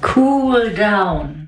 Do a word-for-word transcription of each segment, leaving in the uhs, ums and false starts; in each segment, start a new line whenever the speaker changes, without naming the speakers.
Cool down.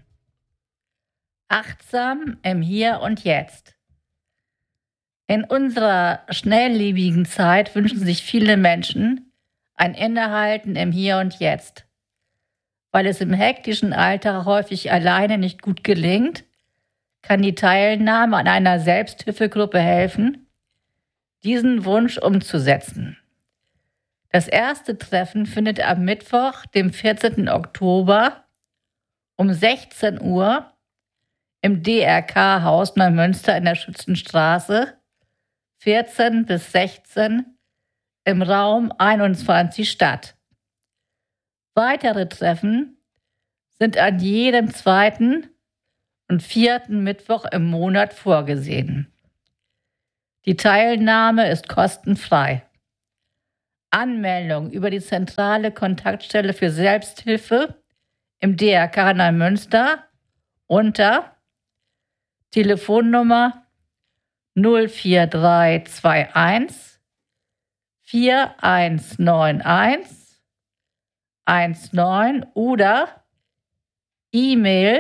Achtsam im Hier und Jetzt. In unserer schnelllebigen Zeit wünschen sich viele Menschen ein Innehalten im Hier und Jetzt. Weil es im hektischen Alltag häufig alleine nicht gut gelingt, kann die Teilnahme an einer Selbsthilfegruppe helfen, diesen Wunsch umzusetzen. Das erste Treffen findet am Mittwoch, dem vierzehnten Oktober um sechzehn Uhr im D R K-Haus Neumünster in der Schützenstraße vierzehn bis sechzehn im Raum einundzwanzig statt. Weitere Treffen sind an jedem zweiten und vierten Mittwoch im Monat vorgesehen. Die Teilnahme ist kostenfrei. Anmeldung über die zentrale Kontaktstelle für Selbsthilfe im D R K Neumünster unter Telefonnummer null vier drei zwei eins vier eins neun eins eins neun oder E-Mail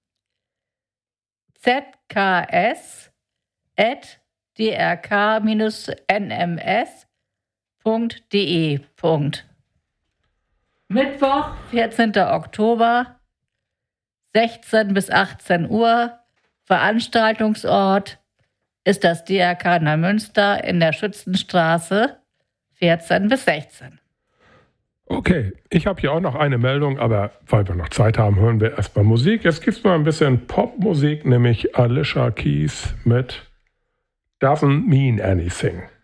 z k s at d r k n m s punkt d e. Mittwoch, vierzehnten Oktober, sechzehn bis achtzehn Uhr. Veranstaltungsort ist das D R K Neumünster in der Schützenstraße vierzehn bis sechzehn.
Okay, ich habe hier auch noch eine Meldung, aber weil wir noch Zeit haben, hören wir erstmal Musik. Jetzt gibt es mal ein bisschen Popmusik, nämlich Alicia Keys mit Doesn't Mean Anything.